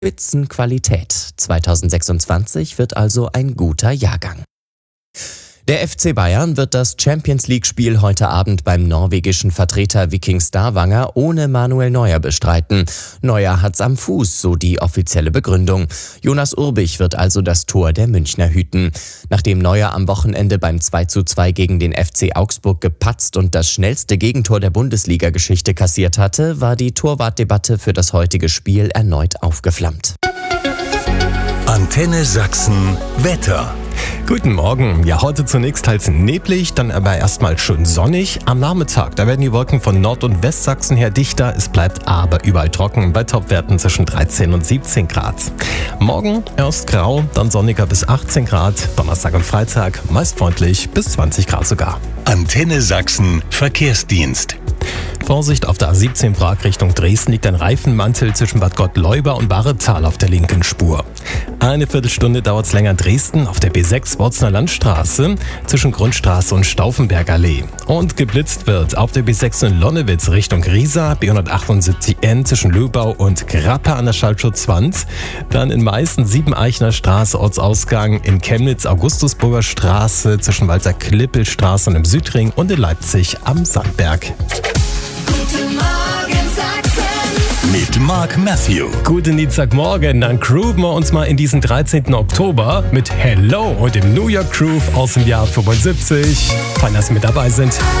Spitzenqualität. 2026 wird also ein guter Jahrgang. Der FC Bayern wird das Champions-League-Spiel heute Abend beim norwegischen Vertreter Viking Stavanger ohne Manuel Neuer bestreiten. Neuer hat's am Fuß, so die offizielle Begründung. Jonas Urbich wird also das Tor der Münchner hüten. Nachdem Neuer am Wochenende beim 2:2 gegen den FC Augsburg gepatzt und das schnellste Gegentor der Bundesliga-Geschichte kassiert hatte, war die Torwartdebatte für das heutige Spiel erneut aufgeflammt. Antenne Sachsen Wetter. Guten Morgen. Ja, heute zunächst teils neblig, dann aber erstmal schön sonnig. Am Nachmittag, da werden die Wolken von Nord- und Westsachsen her dichter. Es bleibt aber überall trocken, bei Topwerten zwischen 13 und 17 Grad. Morgen erst grau, dann sonniger bis 18 Grad. Donnerstag und Freitag meist freundlich bis 20 Grad sogar. Antenne Sachsen Verkehrsdienst. Vorsicht, auf der A17 Prag Richtung Dresden liegt ein Reifenmantel zwischen Bad Gottleuba und Barretal auf der linken Spur. Eine Viertelstunde dauert es länger Dresden auf der B6 Borzner Landstraße zwischen Grundstraße und Stauffenbergallee. Und geblitzt wird auf der B6 in Lonnewitz Richtung Riesa, B178N zwischen Löbau und Grappe an der Schallschutzwand. Dann in Meißen Siebeneichner Straße Ortsausgang, in Chemnitz Augustusburger Straße zwischen Walter-Klippel-Straße und im Südring und in Leipzig am Sandberg. Guten Morgen Sachsen. Mit Mark Matthew. Guten Dienstagmorgen, dann grooven wir uns mal in diesen 13. Oktober mit Hello und dem New York Groove aus dem Jahr 75. Fein, dass Sie mit dabei sind.